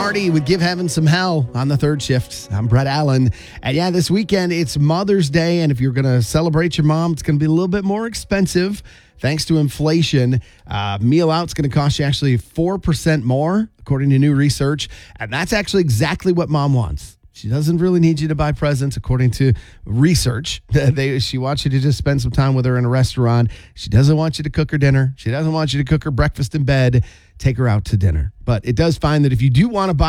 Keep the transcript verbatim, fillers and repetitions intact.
Marty with Give Heaven Some Hell on the third shift. I'm Brett Allen. And yeah, this weekend it's Mother's Day. And if you're going to celebrate your mom, it's going to be a little bit more expensive thanks to inflation. Uh, meal out's going to cost you actually four percent more, according to new research. And that's actually exactly what mom wants. She doesn't really need you to buy presents, according to research. they, she wants you to just spend some time with her in a restaurant. She doesn't want you to cook her dinner. She doesn't want you to cook her breakfast in bed. Take her out to dinner. But it does find that if you do want to buy